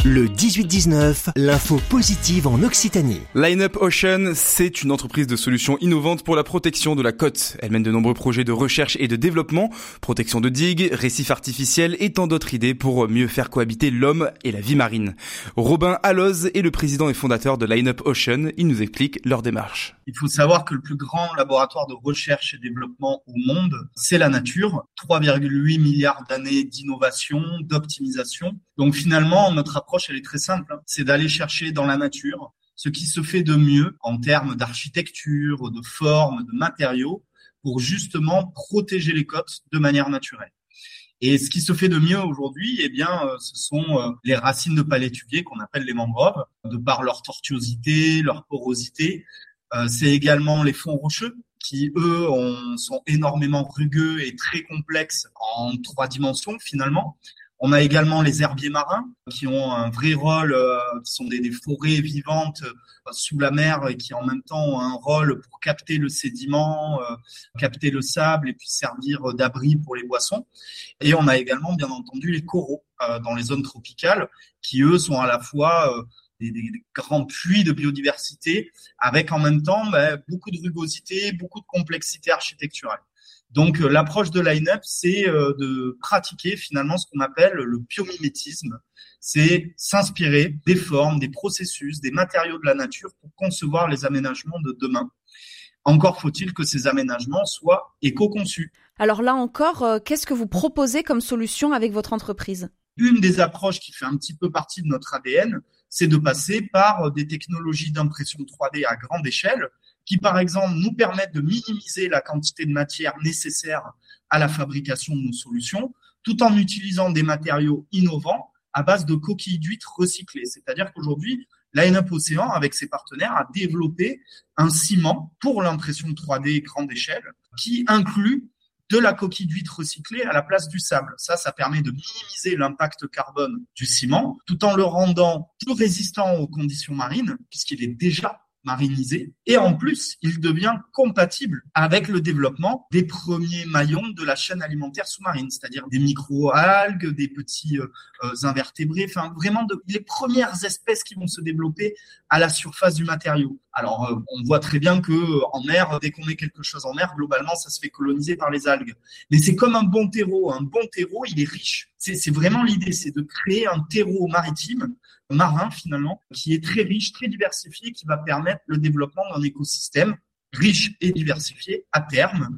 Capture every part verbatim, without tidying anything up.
Le dix-huit dix-neuf, l'info positive en Occitanie. Line-Up Ocean, c'est une entreprise de solutions innovantes pour la protection de la côte. Elle mène de nombreux projets de recherche et de développement, protection de digues, récifs artificiels et tant d'autres idées pour mieux faire cohabiter l'homme et la vie marine. Robin Alloz est le président et fondateur de Line-Up Ocean. Il nous explique leur démarche. Il faut savoir que le plus grand laboratoire de recherche et développement au monde, c'est la nature. trois virgule huit milliards d'années d'innovation, d'optimisation. Donc finalement, notre approche, elle est très simple. C'est d'aller chercher dans la nature ce qui se fait de mieux en termes d'architecture, de forme, de matériaux, pour justement protéger les côtes de manière naturelle. Et ce qui se fait de mieux aujourd'hui, eh bien, ce sont les racines de palétuvier qu'on appelle les mangroves, de par leur tortuosité, leur porosité. C'est également les fonds rocheux qui, eux, ont, sont énormément rugueux et très complexes en trois dimensions finalement. On a également les herbiers marins qui ont un vrai rôle, euh, qui sont des, des forêts vivantes euh, sous la mer et qui en même temps ont un rôle pour capter le sédiment, euh, capter le sable et puis servir d'abri pour les poissons. Et on a également bien entendu les coraux euh, dans les zones tropicales qui eux sont à la fois euh, des, des, des grands puits de biodiversité avec en même temps bah, beaucoup de rugosité, beaucoup de complexité architecturale. Donc, euh, l'approche de Line-Up, c'est euh, de pratiquer finalement ce qu'on appelle le biomimétisme. C'est s'inspirer des formes, des processus, des matériaux de la nature pour concevoir les aménagements de demain. Encore faut-il que ces aménagements soient éco-conçus. Alors là encore, euh, qu'est-ce que vous proposez comme solution avec votre entreprise ? Une des approches qui fait un petit peu partie de notre A D N, c'est de passer par des technologies d'impression trois D à grande échelle, qui, par exemple, nous permettent de minimiser la quantité de matière nécessaire à la fabrication de nos solutions, tout en utilisant des matériaux innovants à base de coquilles d'huîtres recyclées. C'est-à-dire qu'aujourd'hui, Line-Up Océan, avec ses partenaires, a développé un ciment pour l'impression trois D grande échelle qui inclut de la coquille d'huître recyclée à la place du sable. Ça, ça permet de minimiser l'impact carbone du ciment, tout en le rendant plus résistant aux conditions marines, puisqu'il est déjà marinisé. Et en plus, il devient compatible avec le développement des premiers maillons de la chaîne alimentaire sous-marine, c'est-à-dire des micro-algues, des petits euh, invertébrés, enfin vraiment de, les premières espèces qui vont se développer à la surface du matériau. Alors, euh, on voit très bien que euh, en mer, dès qu'on met quelque chose en mer, globalement, ça se fait coloniser par les algues. Mais c'est comme un bon terreau. Un bon terreau, il est riche. C'est, c'est vraiment l'idée, c'est de créer un terreau maritime, marin finalement, qui est très riche, très diversifié, qui va permettre le développement d'un écosystème riche et diversifié à terme.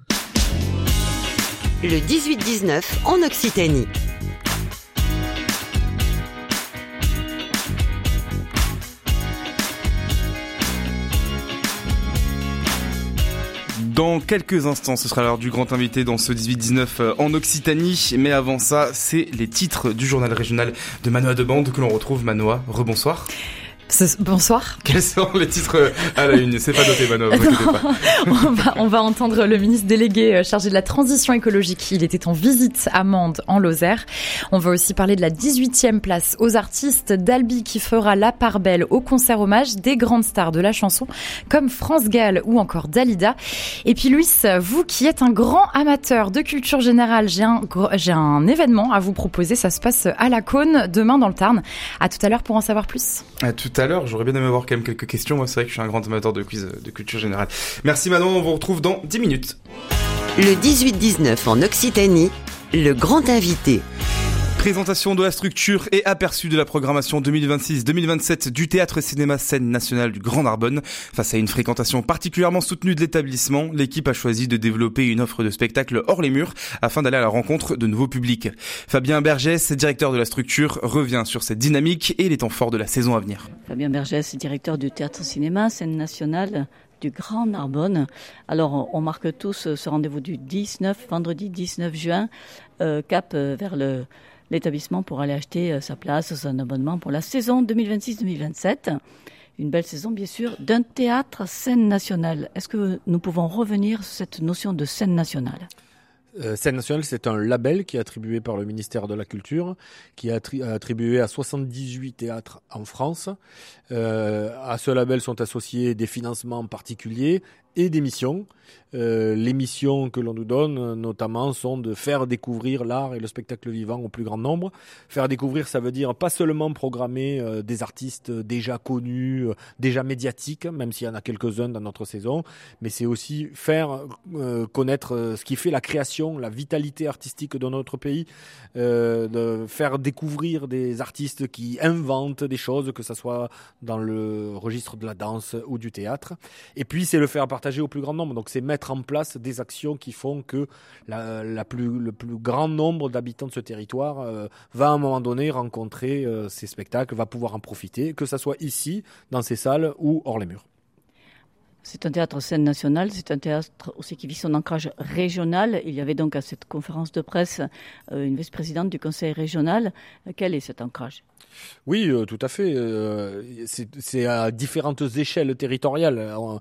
Le dix-huit dix-neuf en Occitanie. Dans quelques instants, ce sera l'heure du grand invité dans ce dix-huit dix-neuf en Occitanie. Mais avant ça, c'est les titres du journal régional de Manoa de Bande que l'on retrouve. Manoa, rebonsoir. Bonsoir. Quels sont les titres à la une ? C'est pas noté, Manoa, vous inquiétez pas. on, va, on va entendre le ministre délégué chargé de la transition écologique. Il était en visite à Mende, en Lozère. On va aussi parler de la dix-huitième place aux artistes d'Albi qui fera la part belle au concert hommage des grandes stars de la chanson comme France Gall ou encore Dalida. Et puis Luis, vous qui êtes un grand amateur de culture générale, j'ai un, j'ai un événement à vous proposer. Ça se passe à la Cône, demain dans le Tarn. À tout à l'heure pour en savoir plus. À tout à l'heure, j'aurais bien aimé avoir quand même quelques questions. Moi, c'est vrai que je suis un grand amateur de quiz de culture générale. Merci Manon, on vous retrouve dans dix minutes. Le dix-huit dix-neuf en Occitanie, le grand invité. Présentation de la structure et aperçu de la programmation deux mille vingt-six deux mille vingt-sept du Théâtre Cinéma Scène Nationale du Grand Narbonne. Face à une fréquentation particulièrement soutenue de l'établissement, l'équipe a choisi de développer une offre de spectacle hors les murs afin d'aller à la rencontre de nouveaux publics. Fabien Bergès, directeur de la structure, revient sur cette dynamique et les temps forts de la saison à venir. Fabien Bergès, directeur du Théâtre Cinéma Scène Nationale du Grand Narbonne. Alors, on marque tous ce rendez-vous du dix-neuf, vendredi dix-neuf juin, euh, cap vers le l'établissement pour aller acheter sa place, son abonnement pour la saison deux mille vingt-six deux mille vingt-sept. Une belle saison, bien sûr, d'un théâtre scène nationale. Est-ce que nous pouvons revenir sur cette notion de scène nationale ? Euh, Scène nationale, c'est un label qui est attribué par le ministère de la Culture, qui est attri- attribué à soixante-dix-huit théâtres en France. Euh, à ce label sont associés des financements particuliers et des missions. Euh, les missions que l'on nous donne, notamment, sont de faire découvrir l'art et le spectacle vivant au plus grand nombre. Faire découvrir, ça veut dire pas seulement programmer euh, des artistes déjà connus, euh, déjà médiatiques, même s'il y en a quelques-uns dans notre saison, mais c'est aussi faire euh, connaître euh, ce qui fait la création, la vitalité artistique de notre pays, euh, de faire découvrir des artistes qui inventent des choses, que ce soit dans le registre de la danse ou du théâtre. Et puis, c'est le faire partager au plus grand nombre. Donc, c'est mettre en place des actions qui font que la, la plus, le plus grand nombre d'habitants de ce territoire euh, va à un moment donné rencontrer euh, ces spectacles, va pouvoir en profiter, que ce soit ici, dans ces salles ou hors les murs. C'est un théâtre scène nationale, c'est un théâtre aussi qui vit son ancrage régional. Il y avait donc à cette conférence de presse euh, une vice-présidente du conseil régional. Quel est cet ancrage ? Oui, euh, tout à fait. Euh, c'est, c'est à différentes échelles territoriales,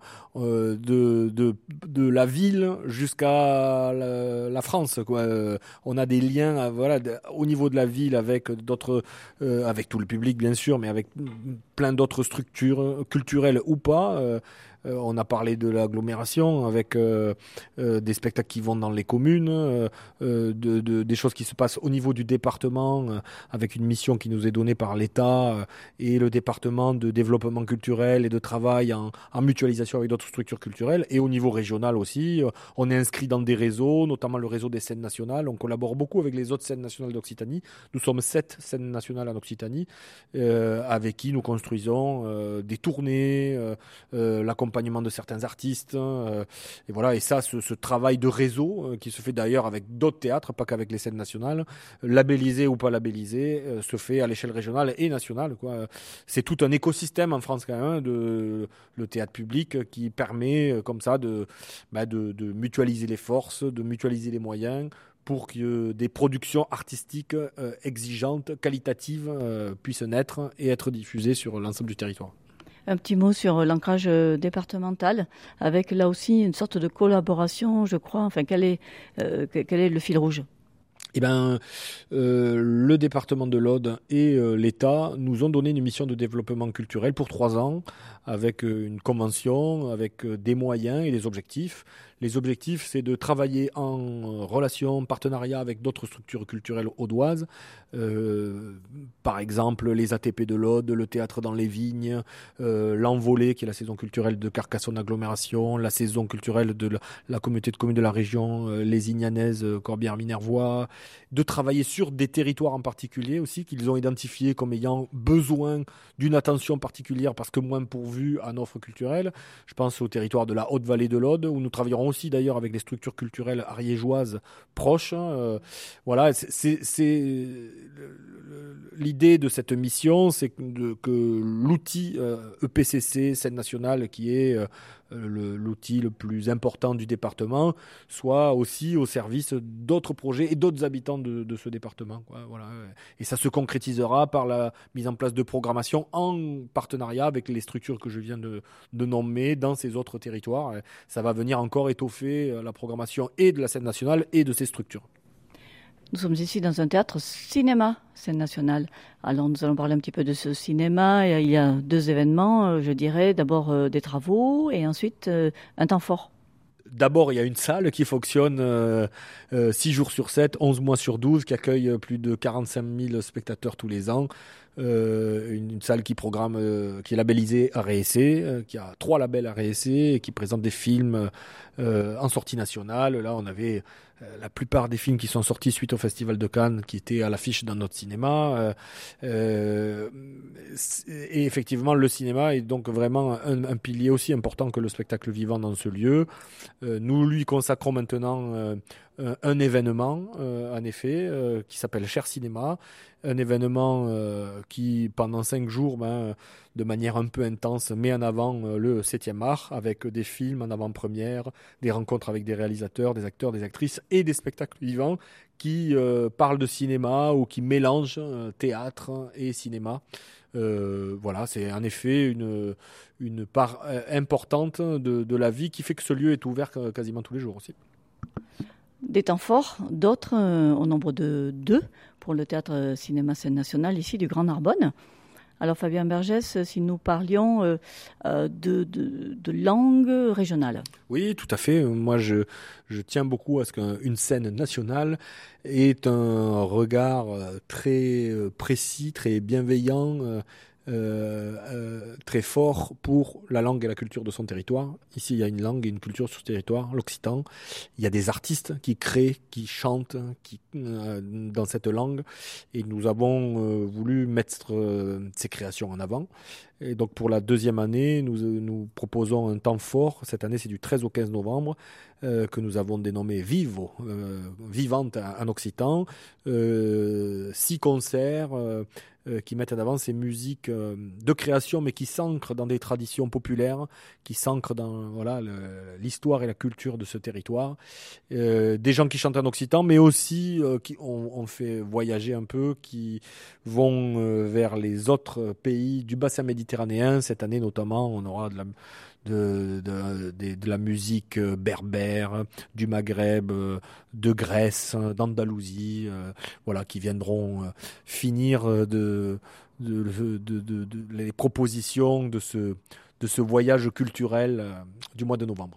euh, de, de, de la ville jusqu'à la, la France, quoi. Euh, on a des liens, euh, voilà, de, au niveau de la ville avec d'autres, euh, avec tout le public bien sûr, mais avec plein d'autres structures culturelles ou pas. Euh, Euh, on a parlé de l'agglomération avec euh, euh, des spectacles qui vont dans les communes, euh, de, de, des choses qui se passent au niveau du département, euh, avec une mission qui nous est donnée par l'État euh, et le département de développement culturel et de travail en, en mutualisation avec d'autres structures culturelles. Et au niveau régional aussi, euh, on est inscrit dans des réseaux, notamment le réseau des scènes nationales. On collabore beaucoup avec les autres scènes nationales d'Occitanie. Nous sommes sept scènes nationales en Occitanie, euh, avec qui nous construisons euh, des tournées, euh, euh, l'accompagnement de certains artistes, euh, et voilà. Et ça, ce, ce travail de réseau euh, qui se fait d'ailleurs avec d'autres théâtres, pas qu'avec les scènes nationales, labellisés ou pas labellisés, euh, se fait à l'échelle régionale et nationale, quoi. C'est tout un écosystème en France quand même, de le théâtre public qui permet euh, comme ça de, bah, de, de mutualiser les forces, de mutualiser les moyens, pour que des productions artistiques euh, exigeantes, qualitatives, euh, puissent naître et être diffusées sur l'ensemble du territoire. Un petit mot sur l'ancrage départemental, avec là aussi une sorte de collaboration, je crois. Enfin, quel est, euh, quel est le fil rouge ? Eh ben, euh, le département de l'Aude et euh, l'État nous ont donné une mission de développement culturel pour trois ans, avec euh, une convention, avec euh, des moyens et des objectifs. Les objectifs, c'est de travailler en relation, en partenariat avec d'autres structures culturelles audoises. Euh, par exemple, les A T P de l'Aude, le théâtre dans les vignes, euh, l'Envolée, qui est la saison culturelle de Carcassonne agglomération, la saison culturelle de la, la communauté de communes de la région, euh, les Ignanaises, euh, Corbière-Minervois, de travailler sur des territoires en particulier aussi, qu'ils ont identifiés comme ayant besoin d'une attention particulière parce que moins pourvus en offre culturelle. Je pense au territoire de la Haute-Vallée de l'Aude, où nous travaillerons aussi d'ailleurs avec des structures culturelles ariégeoises proches. Euh, voilà, c'est, c'est, c'est l'idée de cette mission, c'est que, que l'outil euh, E P C C, scène nationale, qui est euh, le, l'outil le plus important du département, soit aussi au service d'autres projets et d'autres habitants de, de ce département, quoi. Voilà. Et ça se concrétisera par la mise en place de programmation en partenariat avec les structures que je viens de, de nommer dans ces autres territoires. Ça va venir encore étoffer la programmation et de la scène nationale et de ces structures. Nous sommes ici dans un théâtre cinéma, scène nationale. Alors nous allons parler un petit peu de ce cinéma. Il y a deux événements, je dirais. D'abord des travaux et ensuite un temps fort. D'abord, il y a une salle qui fonctionne euh, euh, six jours sur sept, onze mois sur douze, qui accueille plus de quarante-cinq mille spectateurs tous les ans. Euh, une, une salle qui programme, euh, qui est labellisée R S C, euh, qui a trois labels R S C et qui présente des films euh, en sortie nationale. Là, on avait euh, la plupart des films qui sont sortis suite au Festival de Cannes, qui étaient à l'affiche dans notre cinéma. Euh, euh, et effectivement, le cinéma est donc vraiment un, un pilier aussi important que le spectacle vivant dans ce lieu. Euh, nous lui consacrons maintenant euh, un, un événement, euh, en effet, euh, qui s'appelle Cher Cinéma. Un événement euh, qui, pendant cinq jours, ben, de manière un peu intense, met en avant euh, le septième art, avec des films en avant-première, des rencontres avec des réalisateurs, des acteurs, des actrices et des spectacles vivants qui euh, parlent de cinéma ou qui mélangent euh, théâtre et cinéma. Euh, voilà, c'est en effet une, une part euh, importante de, de la vie qui fait que ce lieu est ouvert quasiment tous les jours aussi. Des temps forts, d'autres euh, au nombre de deux pour le théâtre cinéma scène nationale ici du Grand Narbonne, Alors Fabien Bergès, si nous parlions euh, de, de, de langue régionale. Oui, tout à fait. Moi, je, je tiens beaucoup à ce qu'une scène nationale ait un regard très précis, très bienveillant, euh, Euh, euh, très fort pour la langue et la culture de son territoire. Ici, il y a une langue et une culture sur ce territoire, l'occitan. Il y a des artistes qui créent, qui chantent qui, euh, dans cette langue. Et nous avons euh, voulu mettre euh, ces créations en avant. Et donc, pour la deuxième année, nous, nous proposons un temps fort. Cette année, c'est du treize au quinze novembre, euh, que nous avons dénommé Vivo, euh, Vivante en occitan. Euh, six concerts, euh, Euh, qui mettent en avant ces musiques euh, de création, mais qui s'ancrent dans des traditions populaires, qui s'ancrent dans voilà le, l'histoire et la culture de ce territoire. Euh, des gens qui chantent en occitan, mais aussi euh, qui on, on fait voyager un peu, qui vont euh, vers les autres pays du bassin méditerranéen. Cette année notamment, on aura de la De, de, de, de la musique berbère, du Maghreb, de Grèce, d'Andalousie, euh, voilà, qui viendront finir de, de, de, de, de, de les propositions de ce, de ce voyage culturel euh, du mois de novembre.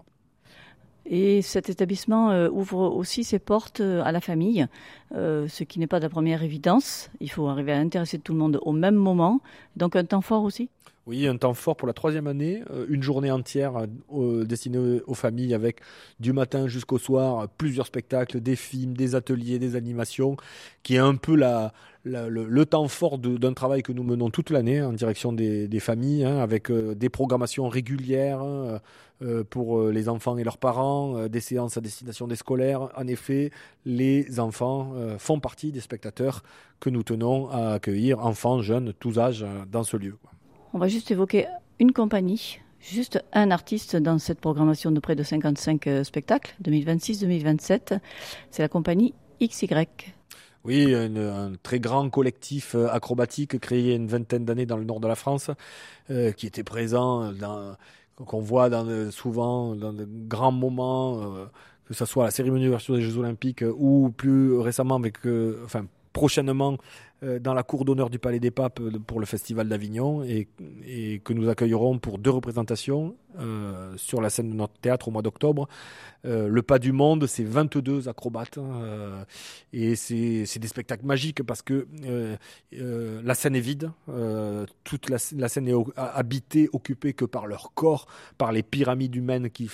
Et cet établissement euh, ouvre aussi ses portes euh, à la famille, euh, ce qui n'est pas de la première évidence. Il faut arriver à intéresser tout le monde au même moment. Donc un temps fort aussi. Oui, un temps fort pour la troisième année, euh, une journée entière euh, destinée aux familles avec du matin jusqu'au soir plusieurs spectacles, des films, des ateliers, des animations, qui est un peu la, la, le, le temps fort de, d'un travail que nous menons toute l'année en direction des, des familles, hein, avec euh, des programmations régulières hein, euh, pour euh, les enfants et leurs parents, euh, des séances à destination des scolaires. En effet, les enfants euh, font partie des spectateurs que nous tenons à accueillir, enfants, jeunes, tous âges, euh, dans ce lieu. On va juste évoquer une compagnie, juste un artiste dans cette programmation de près de cinquante-cinq spectacles, deux mille vingt-six deux mille vingt-sept. C'est la compagnie X Y. Oui, une, un très grand collectif acrobatique créé il y a une vingtaine d'années dans le nord de la France, euh, qui était présent, dans, qu'on voit dans, souvent dans de grands moments, euh, que ce soit à la cérémonie d'ouverture des Jeux Olympiques ou plus récemment avec... Euh, enfin, prochainement euh, dans la cour d'honneur du Palais des Papes pour le Festival d'Avignon et, et que nous accueillerons pour deux représentations euh, sur la scène de notre théâtre au mois d'octobre. Euh, le Pas du Monde, c'est vingt-deux acrobates euh, et c'est, c'est des spectacles magiques parce que euh, euh, la scène est vide, euh, toute la, la scène est o- habitée, occupée que par leur corps, par les pyramides humaines qui,